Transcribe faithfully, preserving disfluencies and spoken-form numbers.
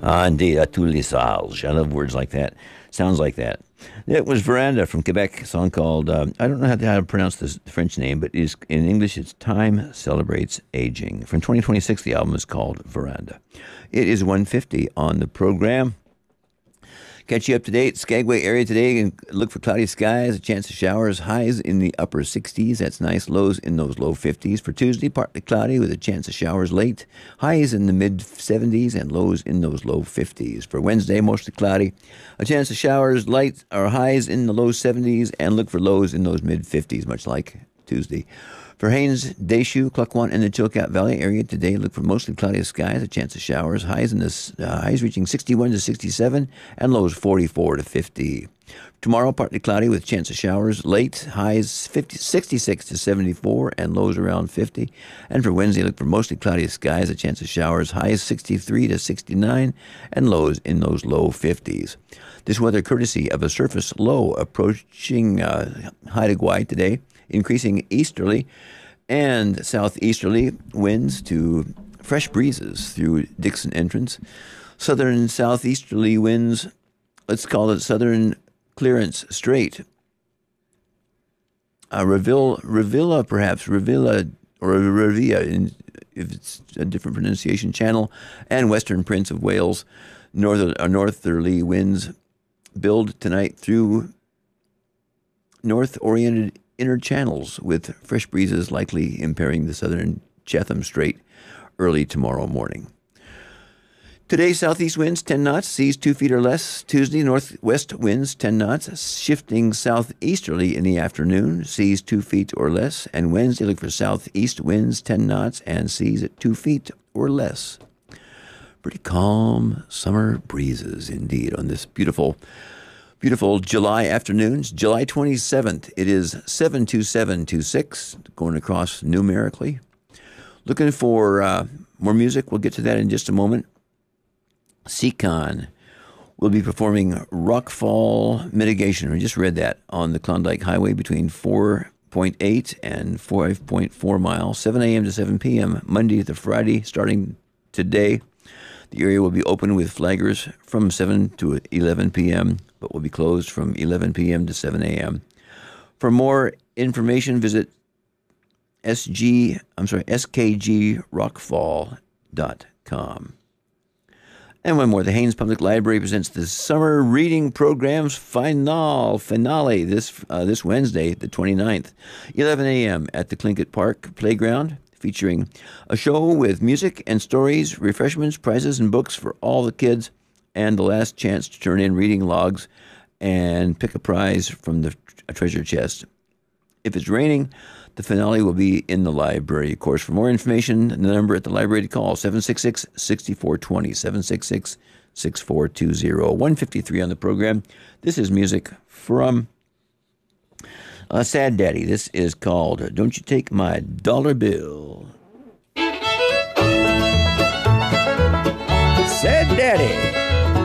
Ah, indeed, à tous les âges. I love words like that. Sounds like that. It was Veranda from Quebec, a song called, um, I don't know how to, how to pronounce this French name, but is, in English it's Time Celebrates Aging. From twenty twenty-six, the album is called Veranda. It is one fifty on the program. Catch you up to date. Skagway area today, and look for cloudy skies, a chance of showers, highs in the upper sixties. That's nice. Lows in those low fifties. For Tuesday, partly cloudy with a chance of showers late. Highs in the mid seventies and lows in those low fifties. For Wednesday, mostly cloudy. A chance of showers light or highs in the low seventies, and look for lows in those mid fifties, much like Tuesday. For Haines, Deschutes, Klukwan, and the Chilkat Valley area today, look for mostly cloudy skies, a chance of showers, highs in the uh, highs reaching sixty-one to sixty-seven, and lows forty-four to fifty. Tomorrow, partly cloudy with a chance of showers, late highs fifty, sixty-six to seventy-four, and lows around fifty. And for Wednesday, look for mostly cloudy skies, a chance of showers, highs sixty-three to sixty-nine, and lows in those low fifties. This weather courtesy of a surface low approaching uh, Haida Gwaii today, increasing easterly and southeasterly winds to fresh breezes through Dixon Entrance. Southern southeasterly winds, let's call it Southern Clearance Strait. Uh, Reville, Revilla, perhaps, Revilla or Revilla, in, if it's a different pronunciation, channel, and Western Prince of Wales. Northern, uh, northerly winds build tonight through north-oriented inner channels, with fresh breezes likely impairing the southern Chatham Strait early tomorrow morning. Today, southeast winds ten knots, seas two feet or less. Tuesday, northwest winds ten knots, shifting southeasterly in the afternoon, seas two feet or less. And Wednesday, look for southeast winds ten knots and seas at two feet or less. Pretty calm summer breezes indeed on this beautiful Beautiful July afternoons. July twenty-seventh, it is seven two seven two six, going across numerically. Looking for uh, more music. We'll get to that in just a moment. Seacon will be performing Rockfall Mitigation. We just read that on the Klondike Highway between four point eight and five point four miles, seven a.m. to seven p.m., Monday to Friday, starting today. The area will be open with flaggers from seven to eleven p.m., but will be closed from eleven p.m. to seven a.m. For more information, visit S G, I'm sorry, S K G rockfall dot com. And one more, the Haines Public Library presents the Summer Reading Program's final finale this uh, this Wednesday, the twenty-ninth, eleven a.m. at the Tlingit Park Playground, featuring a show with music and stories, refreshments, prizes, and books for all the kids, and the last chance to turn in reading logs and pick a prize from the treasure chest. If it's raining, the finale will be in the library. Of course, for more information, the number at the library to call, seven six six, six four two zero, seven six six, six four two zero. one fifty-three on the program. This is music from uh, Sad Daddy. This is called Don't You Take My Dollar Bill. Sad Daddy.